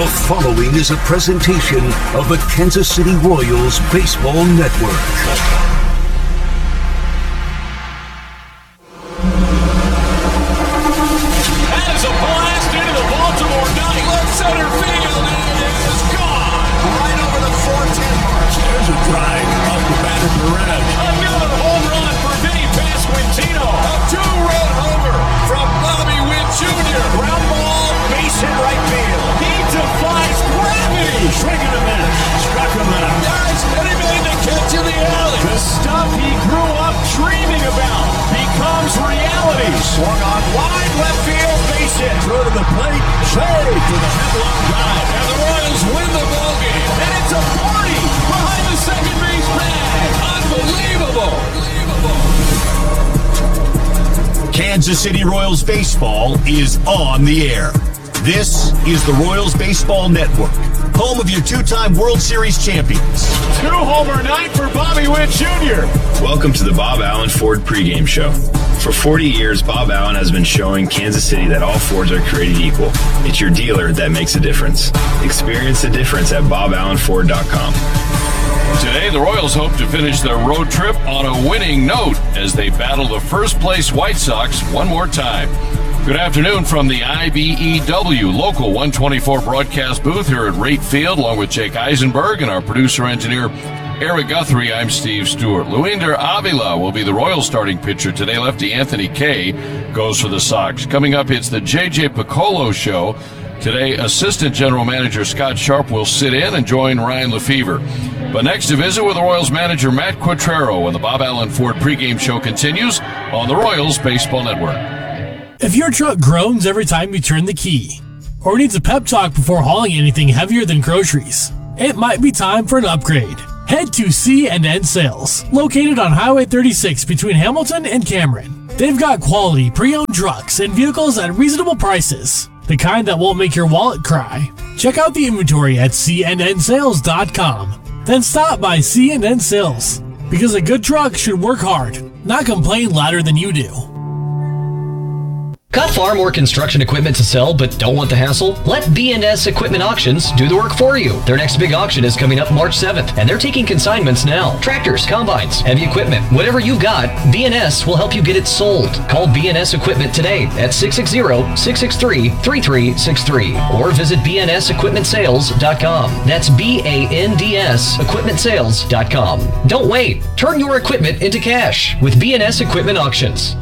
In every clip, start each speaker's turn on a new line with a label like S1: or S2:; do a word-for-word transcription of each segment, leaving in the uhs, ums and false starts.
S1: The following is a presentation of the Kansas City Royals Baseball Network.
S2: That is a blast into the Baltimore night. Left center field, and it is gone. Right over the four ten mark. There's a drive up the bat of Perez. Another home run for Vinny Pasquantino. A two-run homer from Bobby Witt Junior Ground ball, base hit right field. He defies gravity. Swinging a miss. Struck him out. Guys, anybody to catch in the alley. The stuff he grew up dreaming about becomes reality. Swung on wide left field, base hit. Throw to the plate, save to the headlock drive. And the Royals win the ballgame. And it's a party behind the second base bag. Unbelievable. Unbelievable.
S3: Kansas City Royals baseball is on the air. This is the Royals Baseball Network, home of your two-time World Series champions.
S2: Two-homer night for Bobby Witt Junior
S4: Welcome to the Bob Allen Ford pregame show. For forty years, Bob Allen has been showing Kansas City that all Fords are created equal. It's your dealer that makes a difference. Experience the difference at bob allen ford dot com.
S2: Today, the Royals hope to finish their road trip on a winning note as they battle the first-place White Sox one more time. Good afternoon from the I B E W Local one twenty-four broadcast booth here at Rate Field, along with Jake Eisenberg and our producer-engineer Eric Guthrie. I'm Steve Stewart. Luinder Avila will be the Royals starting pitcher today. Lefty Anthony Kay goes for the Sox. Coming up, it's the J J Piccolo Show. Today, Assistant General Manager Scott Sharp will sit in and join Ryan Lefevre. But next, a visit with the Royals manager Matt Quatraro when the Bob Allen Ford pregame show continues on the Royals Baseball Network.
S5: If your truck groans every time you turn the key, or needs a pep talk before hauling anything heavier than groceries, it might be time for an upgrade. Head to C and N Sales, located on Highway thirty-six between Hamilton and Cameron. They've got quality pre-owned trucks and vehicles at reasonable prices, the kind that won't make your wallet cry. Check out the inventory at c n n sales dot com. Then stop by C and N Sales, because a good truck should work hard, not complain louder than you do.
S6: Got farm or construction equipment to sell but don't want the hassle? Let B and S Equipment Auctions do the work for you. Their next big auction is coming up March seventh, and they're taking consignments now. Tractors, combines, heavy equipment, whatever you got, B and S will help you get it sold. Call B and S Equipment today at six six zero, six six three, three three six three or visit b n s equipment sales dot com. That's B A N D S equipment sales dot com. Don't wait. Turn your equipment into cash with B and S Equipment Auctions.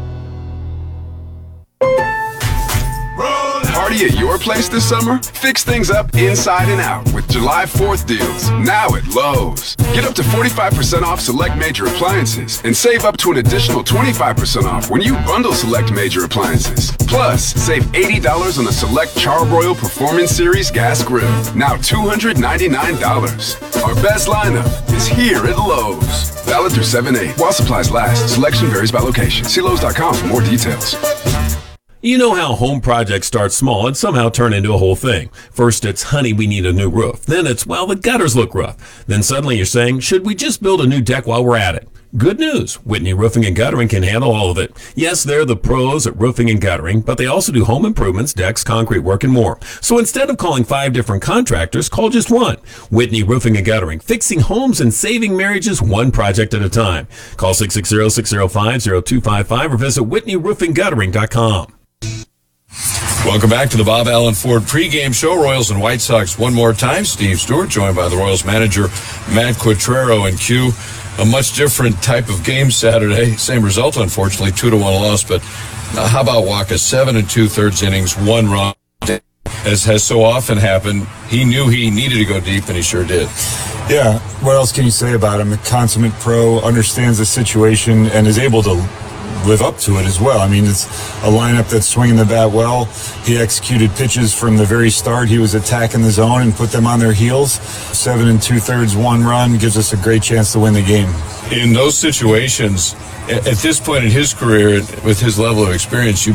S7: Party at your place this summer? Fix things up inside and out with July fourth deals, now at Lowe's. Get up to forty-five percent off select major appliances and save up to an additional twenty-five percent off when you bundle select major appliances. Plus, save eighty dollars on a select Char-Broil Performance Series gas grill, now two hundred ninety-nine dollars. Our best lineup is here at Lowe's. Valid through seven eight while supplies last. Selection varies by location. See Lowe's dot com for more details.
S8: You know how home projects start small and somehow turn into a whole thing. First it's, honey, we need a new roof. Then it's, well, the gutters look rough. Then suddenly you're saying, should we just build a new deck while we're at it? Good news. Whitney Roofing and Guttering can handle all of it. Yes, they're the pros at roofing and guttering, but they also do home improvements, decks, concrete work, and more. So instead of calling five different contractors, call just one. Whitney Roofing and Guttering, fixing homes and saving marriages one project at a time. Call six six zero, six zero five, zero two five five or visit whitney roofing guttering dot com.
S2: Welcome back to the Bob Allen Ford pregame show. Royals and White Sox one more time. Steve Stewart joined by the Royals manager Matt Quatraro. And Q, a much different type of game Saturday. Same result, unfortunately, two to one loss. But uh, how about Waka? Seven and two thirds innings, one run. As has so often happened, he knew he needed to go deep, and he sure did.
S9: Yeah, what else can you say about him? A consummate pro, understands the situation, and is able to live up to it as well. I mean, it's a lineup that's swinging the bat well. He executed pitches from the very start. He was attacking the zone and put them on their heels. Seven and two-thirds, one run gives us a great chance to win the game.
S2: In those situations, at this point in his career, with his level of experience, you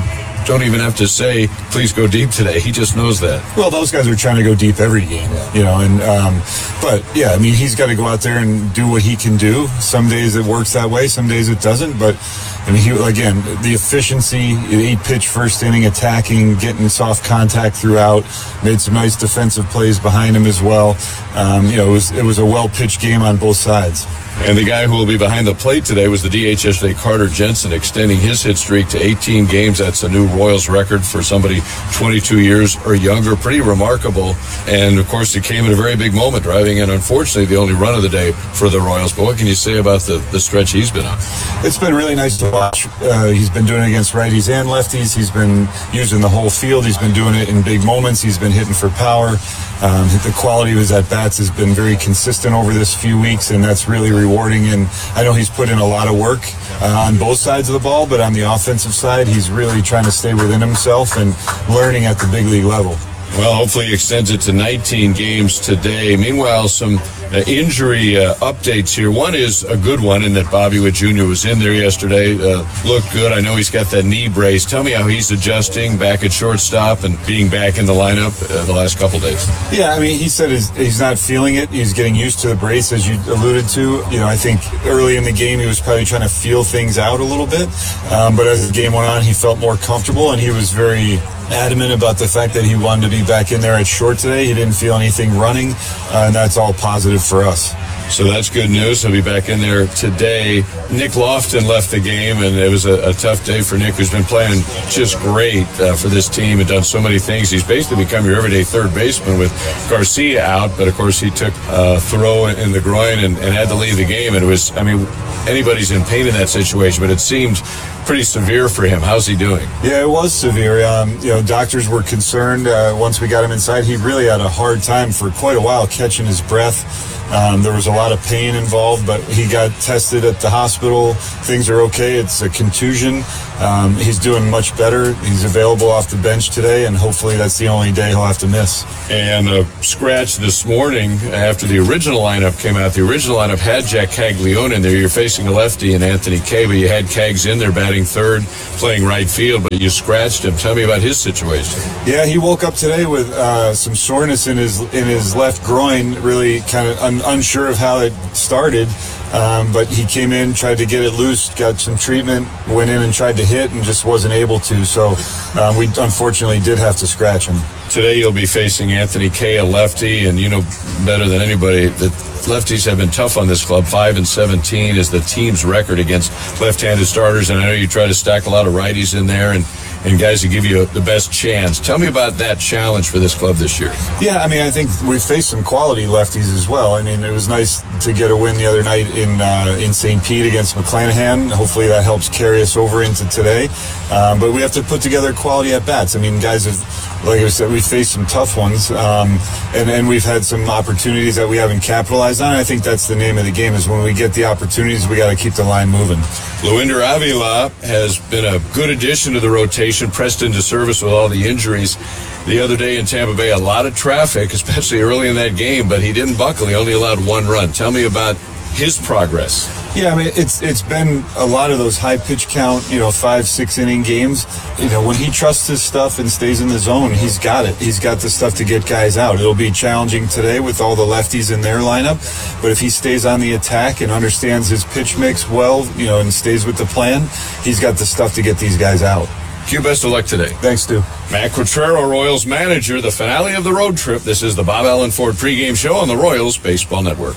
S10: don't even have to say, please go deep today. He just knows that.
S9: Well, those guys are trying to go deep every game, you know, and, um, but yeah, I mean, he's got to go out there and do what he can do. Some days it works that way, some days it doesn't, but I mean, he, again, the efficiency, eight pitch first inning, attacking, getting soft contact throughout, made some nice defensive plays behind him as well. Um, you know, it was, it was a well-pitched game on both sides.
S10: And the guy who will be behind the plate today was the D H yesterday, Carter Jensen, extending his hit streak to eighteen games. That's a new Royals record for somebody twenty-two years or younger. Pretty remarkable. And, of course, it came at a very big moment, driving in, unfortunately, the only run of the day for the Royals. But what can you say about the, the stretch he's been on? It's been really nice to watch. Uh, he's been doing it against righties and lefties. He's been using the whole field. He's been doing it in big moments. He's been hitting for power. Um, the quality of his at-bats has been very consistent over this few weeks, and that's really rewarding. And I know he's put in a lot of work uh, on both sides of the ball, but on the offensive side, he's really trying to stay within himself and learning at the big league level. Well, hopefully he extends it to nineteen games today. Meanwhile, some uh, injury uh, updates here. One is a good one in that Bobby Witt Junior was in there yesterday, uh, looked good. I know he's got that knee brace. Tell me how he's adjusting back at shortstop and being back in the lineup uh, the last couple days. Yeah, I mean, he said he's, he's not feeling it. He's getting used to the brace, as you alluded to. You know, I think early in the game he was probably trying to feel things out a little bit. Um, but as the game went on, he felt more comfortable, and he was very adamant about the fact that he wanted to be back in there at short today. He didn't feel anything running, uh, and that's all positive for us. So that's good news. He'll be back in there today. Nick Lofton left the game, and it was a, a tough day for Nick, who's been playing just great uh, for this team and done so many things. He's basically become your everyday third baseman with Garcia out, but of course he took a throw in the groin and, and had to leave the game. And it was, I mean, anybody's in pain in that situation, but it seemed pretty severe for him. How's he doing? Yeah, it was severe. Um, you know, doctors were concerned uh, once we got him inside. He really had a hard time for quite a while catching his breath. Um, there was a lot of pain involved, but he got tested at the hospital. Things are okay. It's a contusion. Um, he's doing much better. He's available off the bench today, and hopefully that's the only day he'll have to miss. And a scratch this morning after the original lineup came out. The original lineup had Jack Caglione in there. You're facing a lefty and Anthony Kay, but you had Cags in there batting third, playing right field, but you scratched him. Tell me about his situation. Yeah, he woke up today with uh, some soreness in his in his left groin, really kind of un- unsure of how it started. Um, but he came in, tried to get it loose, got some treatment, went in and tried to hit and just wasn't able to. So um, we unfortunately did have to scratch him. Today you'll be facing Anthony Kay, a lefty, and you know better than anybody that lefties have been tough on this club. five and seventeen is the team's record against left-handed starters, and I know you try to stack a lot of righties in there and, and guys who give you the best chance. Tell me about that challenge for this club this year. Yeah, I mean, I think we faced some quality lefties as well. I mean, it was nice to get a win the other night in uh, in Saint Pete against McClanahan. Hopefully that helps carry us over into today. Um, but we have to put together quality at-bats. I mean, guys have, like I said, we faced some tough ones, um, and, and we've had some opportunities that we haven't capitalized on. I think that's the name of the game, is when we get the opportunities, we got to keep the line moving. Luinder Avila has been a good addition to the rotation, pressed into service with all the injuries. The other day in Tampa Bay, a lot of traffic, especially early in that game, but he didn't buckle. He only allowed one run. Tell me about his progress. Yeah, I mean, it's it's been a lot of those high pitch count, you know, five, six inning games. You know, when he trusts his stuff and stays in the zone, he's got it. He's got the stuff to get guys out. It'll be challenging today with all the lefties in their lineup, but if he stays on the attack and understands his pitch mix well, you know, and stays with the plan, he's got the stuff to get these guys out. Q, best of luck today. Thanks, Stu. Matt Quatrero, Royals manager, the finale of the road trip. This is the Bob Allen Ford pregame show on the Royals Baseball Network.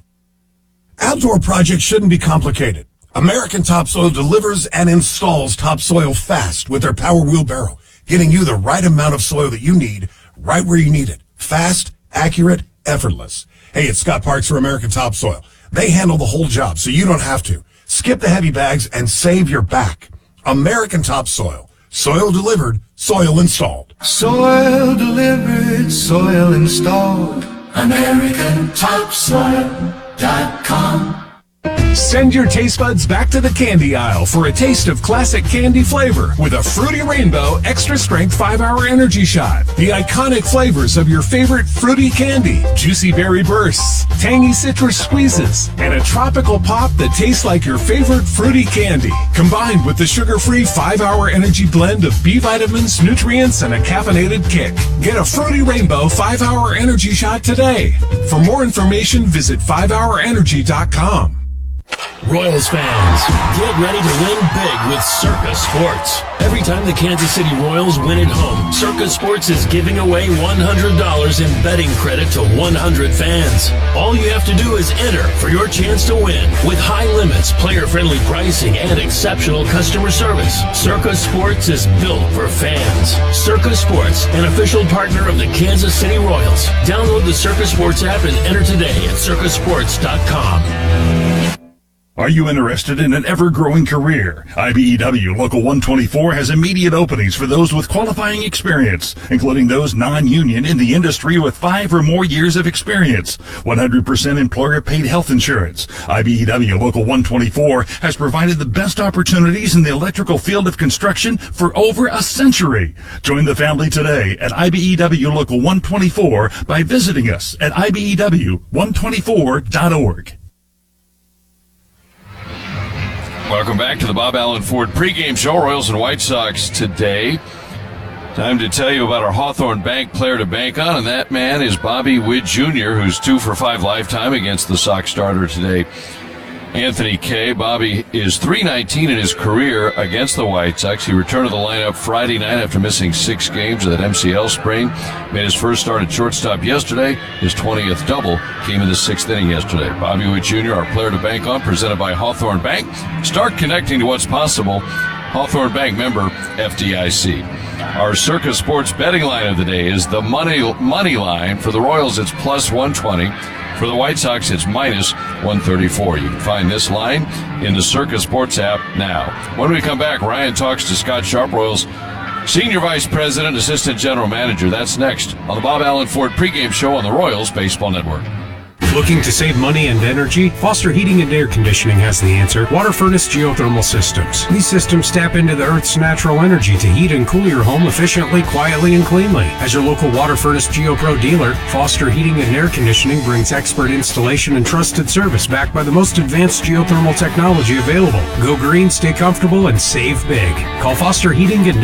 S11: Outdoor projects shouldn't be complicated. American Topsoil delivers and installs topsoil fast with their power wheelbarrow, getting you the right amount of soil that you need right where you need it. Fast, accurate, effortless. Hey, it's Scott Parks for American Topsoil. They handle the whole job, so you don't have to. Skip the heavy bags and save your back. American Topsoil. Soil delivered, soil installed.
S12: Soil delivered, soil installed. American Topsoil dot com.
S13: Send your taste buds back to the candy aisle for a taste of classic candy flavor with a Fruity Rainbow Extra Strength five hour Energy Shot. The iconic flavors of your favorite fruity candy, juicy berry bursts, tangy citrus squeezes, and a tropical pop that tastes like your favorite fruity candy. Combined with the sugar-free five hour energy blend of B vitamins, nutrients, and a caffeinated kick. Get a Fruity Rainbow five hour Energy Shot today. For more information, visit five hour energy dot com.
S14: Royals fans, get ready to win big with Circa Sports. Every time the Kansas City Royals win at home, Circa Sports is giving away one hundred dollars in betting credit to one hundred fans. All you have to do is enter for your chance to win. With high limits, player-friendly pricing, and exceptional customer service, Circa Sports is built for fans. Circa Sports, an official partner of the Kansas City Royals. Download the Circa Sports app and enter today at circa sports dot com.
S15: Are you interested in an ever-growing career? I B E W Local one twenty-four has immediate openings for those with qualifying experience, including those non-union in the industry with five or more years of experience. one hundred percent employer-paid health insurance. I B E W Local one twenty-four has provided the best opportunities in the electrical field of construction for over a century. Join the family today at I B E W Local one twenty-four by visiting us at I B E W one twenty-four dot org.
S10: Welcome back to the Bob Allen Ford pregame show. Royals and White Sox today. Time to tell you about our Hawthorne Bank player to bank on, and that man is Bobby Witt Junior, who's two for five lifetime against the Sox starter today, Anthony Kay. Bobby is three nineteen in his career against the White Sox. He returned to the lineup Friday night after missing six games with that M C L sprain. Made his first start at shortstop yesterday. His twentieth double came in the sixth inning yesterday. Bobby Witt Junior, our player to bank on, presented by Hawthorne Bank. Start connecting to what's possible. Hawthorne Bank member F D I C. Our Circa Sports betting line of the day is the money money line. For the Royals, it's plus one twenty. For the White Sox, it's minus one thirty-four. You can find this line in the Circa Sports app now. When we come back, Ryan talks to Scott Sharp, Royals Senior Vice President, Assistant General Manager. That's next on the Bob Allen Ford pregame show on the Royals Baseball Network.
S16: Looking to save money and energy? Foster Heating and Air Conditioning has the answer. Water Furnace Geothermal Systems. These systems tap into the Earth's natural energy to heat and cool your home efficiently, quietly, and cleanly. As your local Water Furnace GeoPro dealer, Foster Heating and Air Conditioning brings expert installation and trusted service backed by the most advanced geothermal technology available. Go green, stay comfortable, and save big. Call Foster Heating and